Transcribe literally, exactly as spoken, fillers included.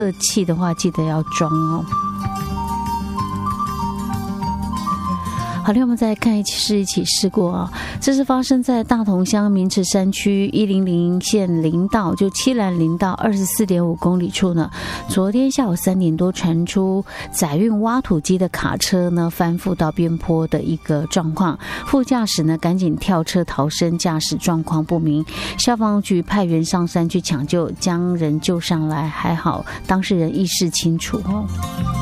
热器的话，记得要装哦。好，另外我们再看一起是一起事故啊，这是发生在大同乡明池山区一零零线林道，就七兰林道二十四点五公里处呢。昨天下午三点多传出载运挖土机的卡车呢翻覆到边坡的一个状况，副驾驶呢赶紧跳车逃生，驾驶状况不明。消防局派员上山去抢救，将人救上来，还好当事人意识清楚哦。